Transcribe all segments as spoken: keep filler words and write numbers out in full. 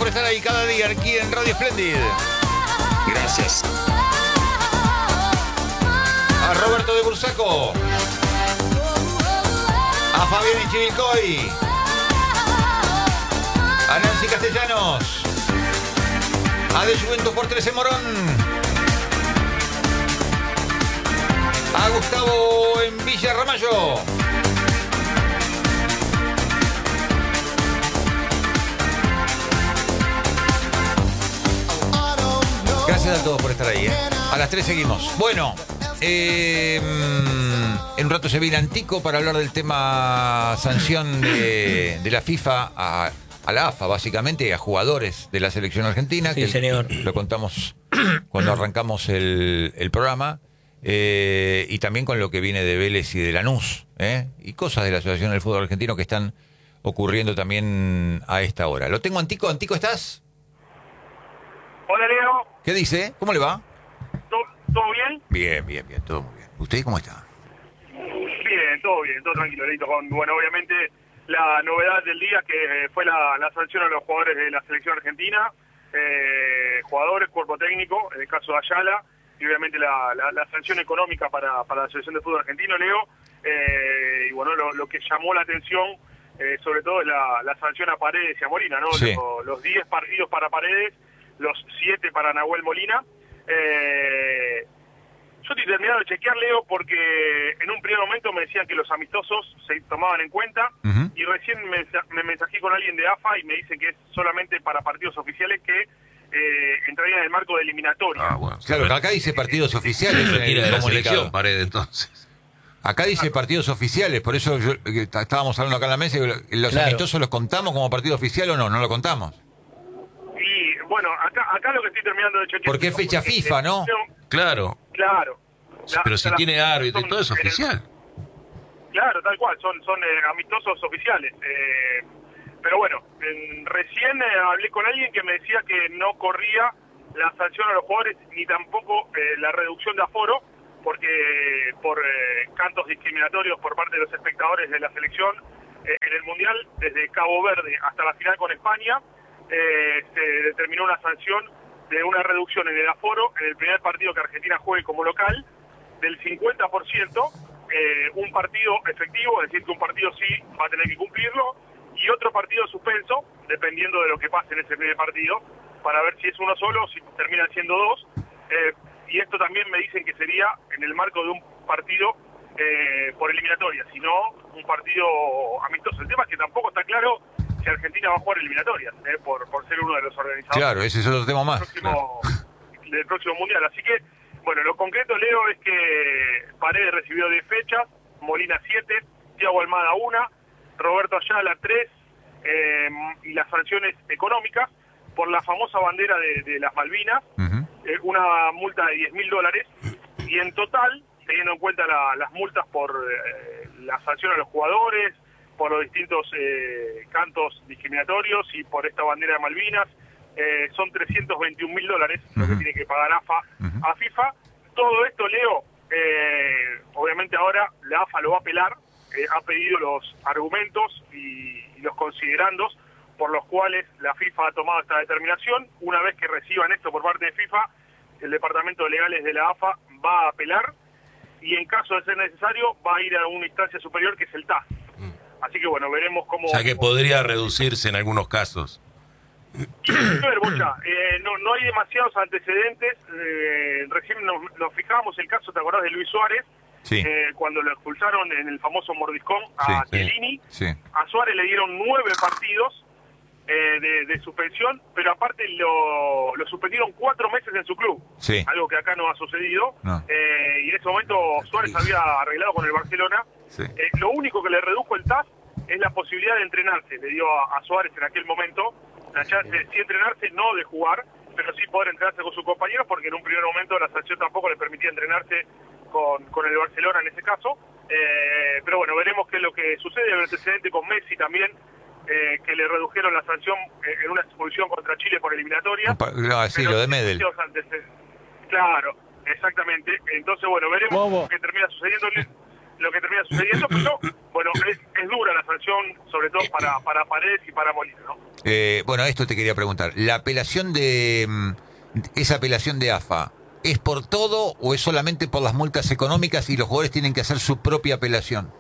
por estar ahí cada día aquí en Radio Splendid. Gracias. A Roberto de Bursaco. A Fabián en Chivilcoy. A Nancy Castellanos. A De Juventus por trece Morón. A Gustavo en Villa Ramallo. Gracias a todos por estar ahí, ¿eh? A las tres seguimos. Bueno, eh, en un rato se viene Antico para hablar del tema sanción de, de la FIFA a, a la A F A, básicamente, y a jugadores de la selección argentina. Sí, que señor. Lo contamos cuando arrancamos el, el programa. Eh, y también con lo que viene de Vélez y de Lanús, ¿eh? Y cosas de la Asociación del Fútbol Argentino que están ocurriendo también a esta hora. Lo tengo, Antico. Antico, ¿estás? Hola, Leo. ¿Qué dice? ¿Cómo le va? ¿Todo, todo bien? Bien, bien, bien, todo muy bien. ¿Usted cómo está? Bien, todo bien, todo tranquilo, Leito. Con, bueno, obviamente la novedad del día que fue la, la sanción a los jugadores de la selección argentina, eh, jugadores, cuerpo técnico, en el caso de Ayala, y obviamente la, la, la sanción económica para, para la selección de fútbol argentino, Leo. Eh, y bueno, lo, lo que llamó la atención, eh, sobre todo, es la, la sanción a Paredes y a Molina, ¿no? Sí. Los, los diez partidos para Paredes, los siete para Nahuel Molina. Eh, yo estoy terminando de chequear, Leo, porque en un primer momento me decían que los amistosos se tomaban en cuenta, uh-huh. y recién me, me mensajé con alguien de A F A y me dicen que es solamente para partidos oficiales que eh, entrarían en el marco de eliminatoria. Ah, bueno. Claro, acá dice partidos oficiales en el de la comunicado. selección, Paredes, entonces. Acá dice partidos oficiales, por eso yo, estábamos hablando acá en la mesa, y los claro. amistosos los contamos como partido oficial o no, no lo contamos. Bueno, acá, acá lo que estoy terminando de chequear... Porque es fecha FIFA, ¿no? Claro. Claro. La, pero si la, tiene árbitro y todo es oficial. El, claro, tal cual, son son eh, amistosos oficiales. Eh, pero bueno, en, recién eh, hablé con alguien que me decía que no corría la sanción a los jugadores ni tampoco eh, la reducción de aforo, porque por eh, cantos discriminatorios por parte de los espectadores de la selección eh, en el Mundial, desde Cabo Verde hasta la final con España, Eh, se determinó una sanción de una reducción en el aforo en el primer partido que Argentina juegue como local del cincuenta por ciento, eh, un partido efectivo, es decir que un partido sí va a tener que cumplirlo, y otro partido suspenso, dependiendo de lo que pase en ese primer partido, para ver si es uno solo o si terminan siendo dos, eh, y esto también me dicen que sería en el marco de un partido eh, por eliminatoria, sino un partido amistoso. El tema es que tampoco está claro si Argentina va a jugar eliminatorias, eh, por, por ser uno de los organizadores. Claro, ese es otro tema más. Del próximo, claro. del próximo Mundial. Así que, bueno, lo concreto, Leo, es que Paredes recibió diez fechas, Molina siete, Thiago Almada una, Roberto Ayala tres, eh, y las sanciones económicas por la famosa bandera de, de las Malvinas, uh-huh. eh, una multa de diez mil dólares, y en total, teniendo en cuenta la, las multas por eh, la sanción a los jugadores, por los distintos eh, cantos discriminatorios y por esta bandera de Malvinas, eh, son trescientos veintiún mil dólares uh-huh. lo que tiene que pagar A F A uh-huh. a FIFA. Todo esto, Leo, eh, obviamente ahora la A F A lo va a apelar, eh, ha pedido los argumentos y, y los considerandos por los cuales la FIFA ha tomado esta determinación. Una vez que reciban esto por parte de FIFA, el Departamento de Legales de la A F A va a apelar, y en caso de ser necesario va a ir a una instancia superior que es el T A S. Así que bueno, veremos cómo... O sea que cómo... podría reducirse en algunos casos. Y, a ver, Bocha, eh, no, no hay demasiados antecedentes. Eh, recién nos, nos fijamos el caso, ¿te acordás de Luis Suárez? Sí. Eh, cuando lo expulsaron en el famoso mordiscón a sí, Chiellini. Sí. A Suárez le dieron nueve partidos eh, de, de suspensión, pero aparte lo, lo suspendieron cuatro meses en su club. Sí. Algo que acá no ha sucedido. No. Eh, y en ese momento Suárez había arreglado con el Barcelona. Sí. Eh, lo único que le redujo el T A S es la posibilidad de entrenarse. Le dio a, a Suárez en aquel momento la chance de sí entrenarse, no de jugar, pero sí poder entrenarse con sus compañeros, porque en un primer momento la sanción tampoco le permitía entrenarse con, con el Barcelona en ese caso. Eh, pero bueno, veremos qué es lo que sucede. Hay un antecedente con Messi también, eh, que le redujeron la sanción eh, en una expulsión contra Chile por eliminatoria. No, sí, lo de Medel. Claro, exactamente. Entonces, bueno, veremos Bobo. qué termina sucediendo. lo que termina sucediendo, pero bueno, es, es dura la sanción, sobre todo para, para Paredes y para Molina, ¿no? Eh, bueno, esto te quería preguntar. ¿La apelación de... mm, esa apelación de A F A, ¿es por todo o es solamente por las multas económicas y los jugadores tienen que hacer su propia apelación?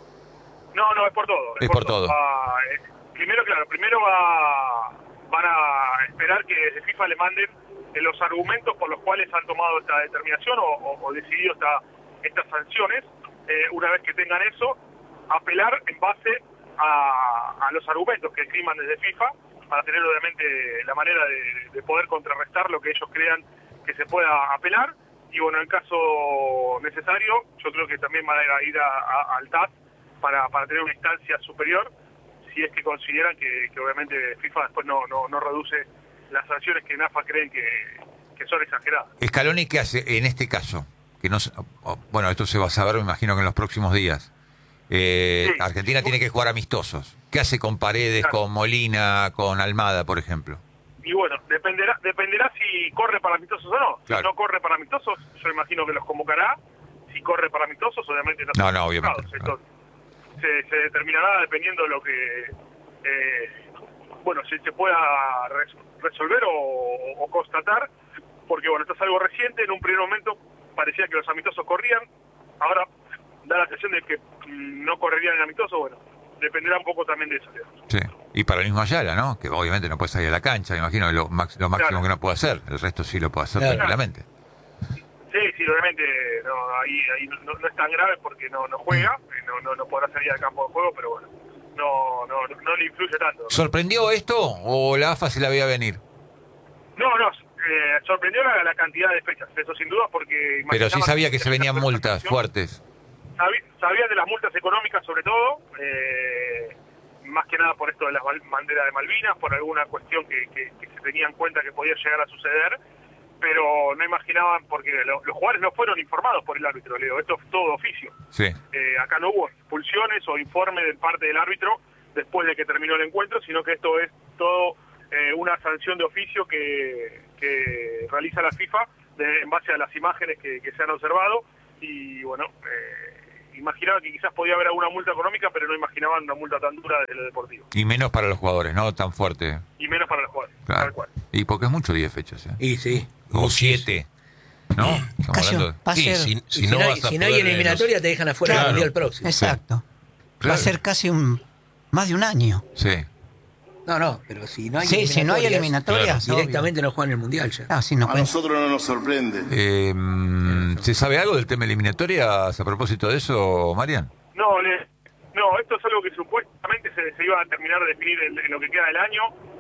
No, no, es por todo. Es por todo. Va, eh, primero, claro, primero va, van a esperar que desde FIFA le manden eh, los argumentos por los cuales han tomado esta determinación o, o, o decidido esta, estas sanciones. Eh, una vez que tengan eso, apelar en base a, a los argumentos que escriban desde FIFA para tener obviamente la manera de, de poder contrarrestar lo que ellos crean que se pueda apelar. Y bueno, en caso necesario, yo creo que también van a ir a, a, al T A S para, para tener una instancia superior, si es que consideran que, que obviamente FIFA después no, no, no reduce las sanciones que en A F A creen que, que son exageradas. Scaloni, ¿qué hace en este caso? Que no, bueno, esto se va a saber, me imagino que en los próximos días. Eh, Sí. Argentina tiene que jugar amistosos. ¿Qué hace con Paredes, Claro. con Molina, con Almada, por ejemplo? Y bueno, dependerá dependerá si corre para amistosos o no. Claro. Si no corre para amistosos, yo imagino que los convocará. Si corre para amistosos, obviamente no. No, están no, obviamente, convocados. Entonces, se, se determinará dependiendo de lo que, eh, bueno, si se pueda res- resolver o, o constatar, porque bueno, esto es algo reciente. En un primer momento parecía que los amistosos corrían, ahora da la sensación de que mm, no correrían en amistosos. Bueno, dependerá un poco también de eso. digamos. Sí. Y para el mismo Ayala, ¿no? Que obviamente no puede salir a la cancha, me imagino, lo, max- lo máximo Claro. que no puede hacer. El resto sí lo puede hacer Claro. tranquilamente. Sí, sí, obviamente no, ahí, ahí no, no es tan grave porque no, no juega, eh, no, no, no podrá salir al campo de juego, pero bueno, no, no, no, no le influye tanto. ¿Sorprendió esto o la A F A se la veía venir? No, no, eh, sorprendió la, la cantidad de fechas, eso sin duda, porque... Pero sí imaginaba sabía que se venían multas fuertes. Sabía, sabía de las multas económicas sobre todo, eh, más que nada por esto de las bal- banderas de Malvinas, por alguna cuestión que, que, que se tenía en cuenta que podía llegar a suceder, pero no imaginaban, porque lo- los jugadores no fueron informados por el árbitro, Leo, esto es todo oficio. Sí. Eh, acá no hubo expulsiones o informe de parte del árbitro después de que terminó el encuentro, sino que esto es todo eh, una sanción de oficio que, que realiza la FIFA de- en base a las imágenes que, que se han observado. Y bueno, eh, imaginaba que quizás podía haber alguna multa económica, pero no imaginaban una multa tan dura desde lo deportivo. Y menos para los jugadores, ¿no? Tan fuerte. Y menos para los jugadores, Claro. tal cual. Y porque es mucho diez fechas, ¿eh? Y sí. O siete. ¿No? Estamos Casi hablando de- va a Sí, ser, si, Y si si, no no, hay, vas a si no hay poder, eh, eliminatoria, te dejan afuera Claro. del mundial próximo. exacto. Va Claro. a ser casi un más de un año. Sí. No, no, pero si no hay Sí, si no hay eliminatorias, eliminatorias, obvio. directamente no juegan el mundial ya. Claro, si no A cuenta. nosotros no nos sorprende. Eh, mm, ¿Se sabe algo del tema eliminatorias a propósito de eso, Marian? No, le- no, esto es algo que supuestamente se, se iba a terminar de definir en, en lo que queda del año,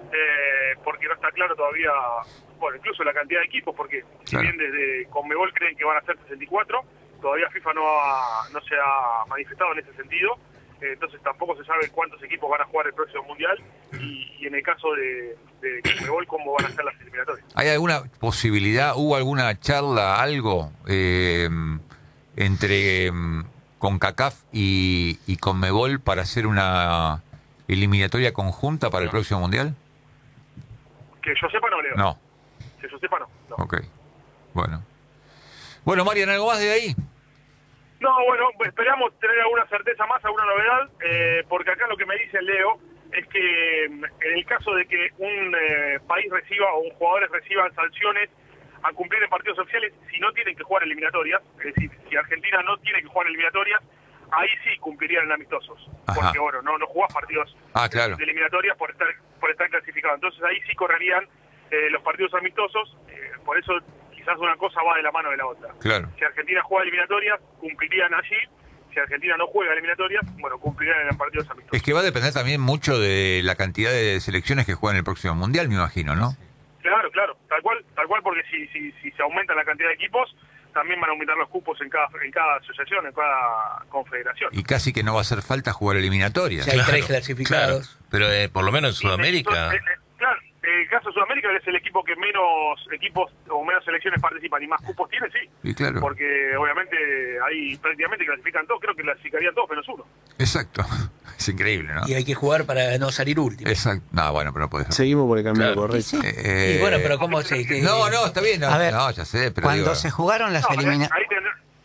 eh, porque no está claro todavía, bueno, incluso la cantidad de equipos, porque si Claro. bien desde Conmebol creen que van a ser sesenta y cuatro, todavía FIFA no, ha- no se ha manifestado en ese sentido, eh, entonces tampoco se sabe cuántos equipos van a jugar el próximo Mundial, y, y en el caso de, de Conmebol, cómo van a ser las eliminatorias. ¿Hay alguna posibilidad, hubo alguna charla, algo, eh, entre mm, CONCACAF y, y CONMEBOL para hacer una eliminatoria conjunta para el próximo Mundial? Que yo sepa no, Leo. No. Que yo sepa no. no. Ok. Bueno. Bueno, Marian, ¿algo más de ahí? No, bueno, esperamos tener alguna certeza más, alguna novedad, eh, porque acá lo que me dice Leo es que mm, en el caso de que un eh, país reciba o un jugadores reciban sanciones a cumplir en partidos oficiales, si no tienen que jugar eliminatorias, es decir, si Argentina no tiene que jugar eliminatorias, ahí sí cumplirían en amistosos, Ajá. porque bueno, no no jugás partidos Ah, claro. de eliminatorias por estar por estar clasificado, entonces ahí sí correrían eh, los partidos amistosos, eh, por eso quizás una cosa va de la mano de la otra. Claro. Si Argentina juega eliminatorias, cumplirían allí. Si Argentina no juega eliminatorias, bueno, cumplirán en los partidos amistosos. Es que va a depender también mucho de la cantidad de selecciones que juegan el próximo Mundial, me imagino, ¿no? Claro, claro, tal cual, tal cual, porque si, si, si se aumenta la cantidad de equipos, también van a aumentar los cupos en cada, en cada asociación, en cada confederación. Y casi que no va a hacer falta jugar eliminatorias. Si hay Claro, tres clasificados. claro. Pero eh, por lo menos en Sudamérica. Eh, eh, Claro, el caso de Sudamérica es el equipo que menos equipos o menos selecciones participan y más cupos tiene, sí. Y claro. Porque obviamente ahí prácticamente clasifican todos, creo que clasificarían todos menos uno. Exacto. Es increíble, ¿no? Y hay que jugar para no salir último. Exacto. No, bueno, pero no puede ser. Seguimos por el camino Claro. correcto. Sí. Eh, Y bueno, pero ¿cómo se...? que- No, no, está bien. No, A ver, no, ya sé, pero Cuando digo, se jugaron las No, ahí, eliminatorias. ahí tendrá-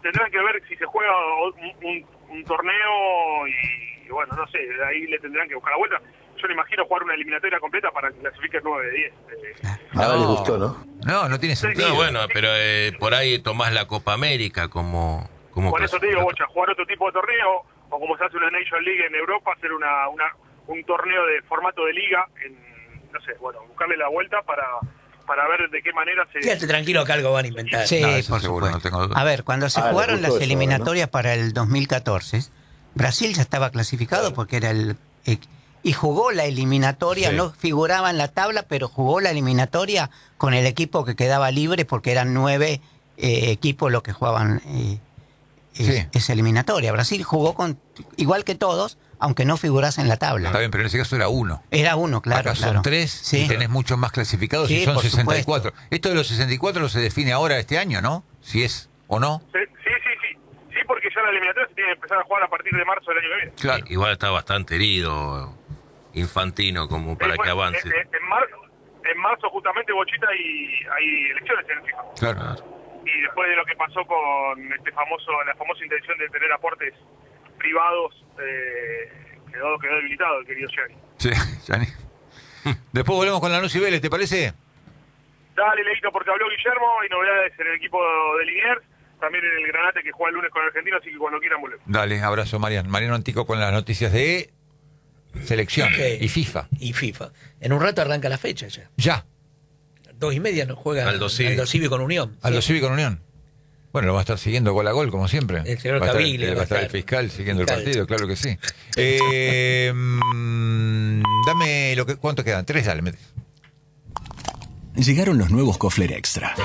tendrán que ver si se juega un, un, un torneo y, y bueno, no sé, ahí le tendrán que buscar la vuelta. Yo le imagino jugar una eliminatoria completa para que clasifique nueve de diez. Eh, Nada les gustó, ¿no? No, no tiene sentido. No, bueno, pero eh, por ahí tomás la Copa América como... como Por eso te digo, Bocha, jugar otro tipo de torneo, o como se hace una Nation League en Europa, hacer una, una un torneo de formato de liga, en, no sé, bueno, buscarle la vuelta para, para ver de qué manera se... Quédate tranquilo que algo van a inventar. Sí, No, eso por seguro, supuesto. no tengo duda. A ver, cuando se Ah, les jugaron gustó las eso, eliminatorias para el dos mil catorce, Brasil ya estaba clasificado porque era el... eh, y jugó la eliminatoria, Sí. no figuraba en la tabla, pero jugó la eliminatoria con el equipo que quedaba libre porque eran nueve eh, equipos los que jugaban eh, es- Sí. esa eliminatoria. Brasil jugó con igual que todos, aunque no figurase en la tabla. Está bien, pero en ese caso era uno. Era uno, claro. Acá son claro. tres Sí. y tenés muchos más clasificados Sí, y son por sesenta y cuatro. supuesto. Esto de los sesenta y cuatro se define ahora este año, ¿no? Si es o no. Sí, sí, sí, sí, sí, porque ya la eliminatoria se tiene que empezar a jugar a partir de marzo del año que viene. Claro. Igual está bastante herido Infantino como para Eh, que bueno, avance. eh, eh, En marzo, en marzo justamente, Bochita, hay, hay elecciones en el FIFA. Claro. Y después de lo que pasó con este famoso, la famosa intención de tener aportes privados, eh, quedó, quedó debilitado el querido Gianni. Sí, Gianni. Después volvemos con Lanús y Vélez, ¿te parece? Dale, Leito, porque habló Guillermo, y novedades en el equipo de Liniers, también en el Granate que juega el lunes con Argentina, así que cuando quieran volvemos. Dale, abrazo, Mariano. Mariano Antico con las noticias de selección Ok. y FIFA. Y FIFA. En un rato arranca la fecha ya. Ya, Dos y media nos juega Aldo Civi. Aldo Civi con Unión. Aldo Sí. Civi con Unión. Bueno, lo va a estar siguiendo gol a gol, como siempre. El señor va a estar, Caviglia va a va a estar el estar. fiscal siguiendo el Fiscal. partido, claro que sí. Eh, mm, dame lo que, ¿cuánto quedan? Tres, dale, metes. Llegaron los nuevos Kofler Extra.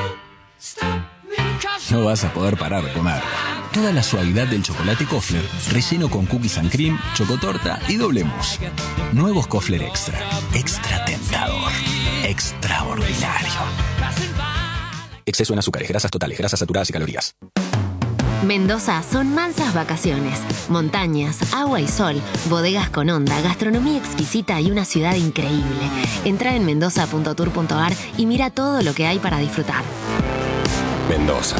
No vas a poder parar de comer. Toda la suavidad del chocolate Kofler, relleno con cookies and cream, chocotorta y doble mousse. Nuevos Kofler Extra. Extra tentador. Extraordinario. Exceso en azúcares, grasas totales, grasas saturadas y calorías. Mendoza son mansas vacaciones, montañas, agua y sol, bodegas con onda, gastronomía exquisita y una ciudad increíble. Entra en mendoza punto tour punto ar y mira todo lo que hay para disfrutar. Mendoza.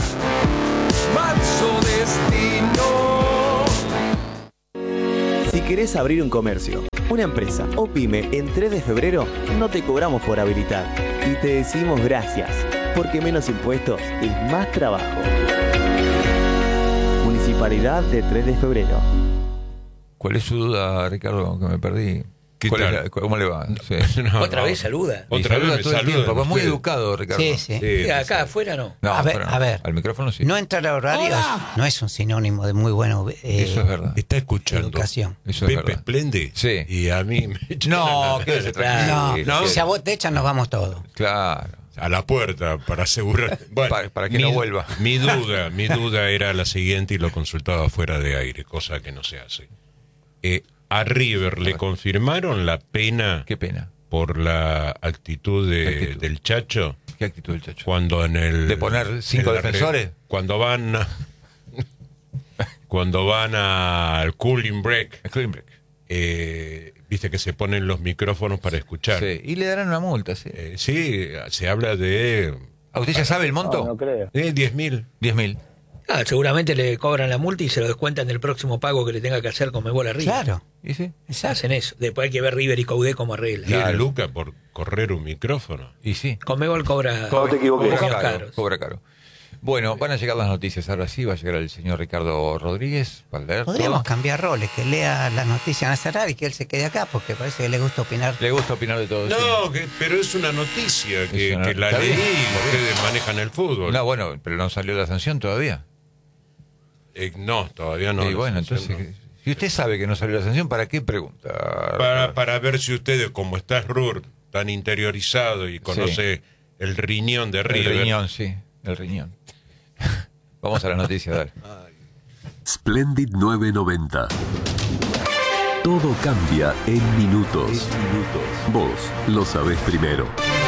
Si querés abrir un comercio, una empresa o pyme en tres de febrero, no te cobramos por habilitar. Y te decimos gracias, porque menos impuestos es más trabajo. Municipalidad de tres de febrero. ¿Cuál es su duda, Ricardo, que me perdí? ¿Qué ¿Cuál tal? es la- ¿Cómo le va? Sí. No, Otra no. vez saluda. Y Otra saluda vez me todo el saludan tiempo, muy ustedes. educado, Ricardo. Sí, sí. Sí, Sí, acá afuera no. No, A ver, pero no. a ver. Al micrófono sí. No entrar a horarios no es un sinónimo de muy buena eh, Eso es verdad. Está escuchando educación. Eso es Pepe verdad. Esplende. Sí. Y a mí me echan No, a, quédese No, tranquilo. No. si a vos te echan, nos vamos todos. Claro. a la puerta para asegurar. Bueno, Para- para que mi- no vuelva. Mi duda, mi duda era la siguiente y lo consultaba fuera de aire, cosa que no se hace. Eh, a River le confirmaron la pena Qué pena. por la actitud, de- ¿Qué actitud? del Chacho. ¿Qué actitud del Chacho? Cuando en el ¿De poner cinco en la re- defensores? Cuando van a- cuando van al cooling break, El clean break. eh, viste que se ponen los micrófonos para escuchar. Sí. Y le darán una multa, sí. Eh, sí, se habla de ¿A usted ya sabe el monto? No, no creo. de diez mil. diez mil. Ah, seguramente le cobran la multa y se lo descuentan del próximo pago que le tenga que hacer con Mebola River. Claro. ¿Y sí? Hacen eso. Después hay que ver River y Caudé cómo arregla. Claro. diez lucas por correr un micrófono. ¿Y sí? Conmebol cobra No te equivoques. precios Cobra caro, caros. cobra caro. Bueno, van a llegar las noticias. Ahora sí va a llegar el señor Ricardo Rodríguez para leer Podríamos todo. cambiar roles, que lea las noticias Nazarar y que él se quede acá, porque parece que le gusta opinar. Le gusta opinar de todo. sí. No, que- pero es una noticia que, Es una- que la está leí. bien, está bien. Ustedes manejan el fútbol. No, bueno, pero no salió la sanción todavía. Eh, no, todavía no. y la bueno, sanción entonces, no. si usted sabe que no salió la sanción, ¿para qué pregunta? Para, para ver si ustedes, como está Rur, tan interiorizado y conoce el riñón de El River. riñón, sí, el riñón. Vamos a la noticia, dale. Splendid nueve noventa. Todo cambia en minutos. Vos lo sabés primero.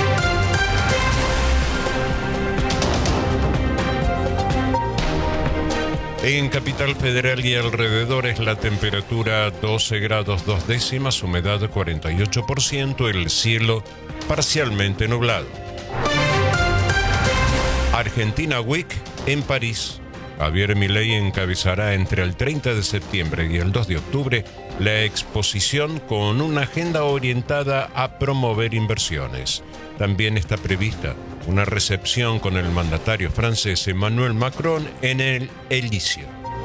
En Capital Federal y alrededores la temperatura doce grados dos décimas, humedad cuarenta y ocho por ciento, el cielo parcialmente nublado. Argentina Week en París. Javier Milei encabezará entre el treinta de septiembre y el dos de octubre la exposición con una agenda orientada a promover inversiones. También está prevista una recepción con el mandatario francés Emmanuel Macron en el Elíseo.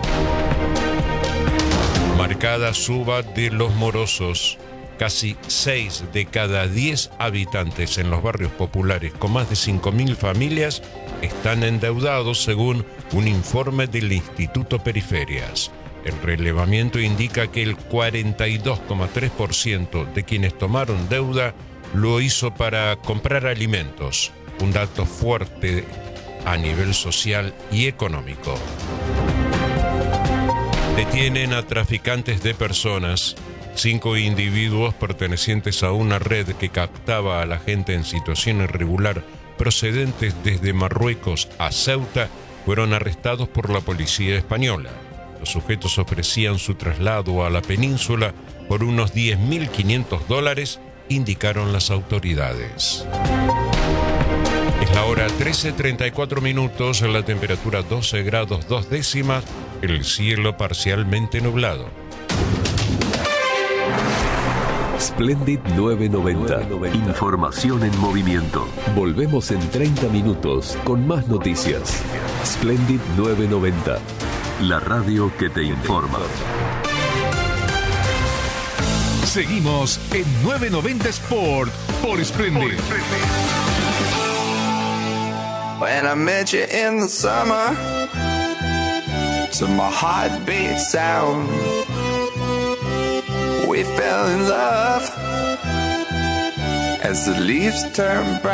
Marcada suba de los morosos. Casi seis de cada diez habitantes en los barrios populares con más de cinco mil familias están endeudados, según un informe del Instituto Periferias. El relevamiento indica que el cuarenta y dos coma tres por ciento de quienes tomaron deuda lo hizo para comprar alimentos, un dato fuerte a nivel social y económico. Detienen a traficantes de personas. Cinco individuos pertenecientes a una red que captaba a la gente en situación irregular procedentes desde Marruecos a Ceuta fueron arrestados por la policía española. Los sujetos ofrecían su traslado a la península por unos diez mil quinientos dólares, indicaron las autoridades. Es la hora trece treinta y cuatro minutos, la temperatura doce grados dos décimas, el cielo parcialmente nublado. Splendid novecientos noventa. Información en movimiento. Volvemos en treinta minutos con más noticias. Splendid novecientos noventa. La radio que te informa. Seguimos en novecientos noventa Sport por Splendid. When I met you in the summer, to my heartbeat sound, we fell in love as the leaves turn brown.